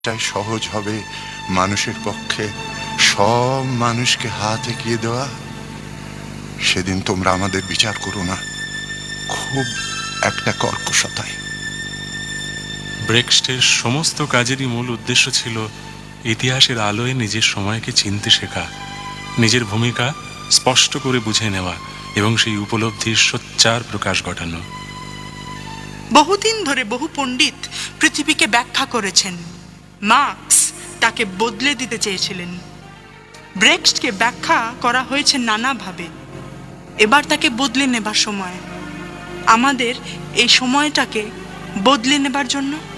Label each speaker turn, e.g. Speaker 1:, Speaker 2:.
Speaker 1: চাই সহজ হবে মানুষের পক্ষে সব মানুষকে হাত এগিয়ে দেওয়া। সেদিন তোমরা আমাদের বিচার করো না খুব একটা কর্কশতায়।
Speaker 2: ব্রেক্সটের সমস্ত কাজেরই মূল উদ্দেশ্য ছিল ইতিহাসের আলোয় নিজের সময়কে চিনতে শেখা, নিজের ভূমিকা স্পষ্ট করে বুঝে নেওয়া এবং সেই উপলব্ধির সোচ্চার প্রকাশ ঘটানো।
Speaker 3: বহুদিন ধরে বহু পণ্ডিত পৃথিবীকে ব্যাখ্যা করেছেন। মার্কস তাকে বদলে দিতে চেয়েছিলেন। ব্রেক্সটকে ব্যাখ্যা করা হয়েছে নানাভাবে। এবার তাকে বদলে নেবার সময়। আমাদের এই সময়টাকে বদলে নেবার জন্য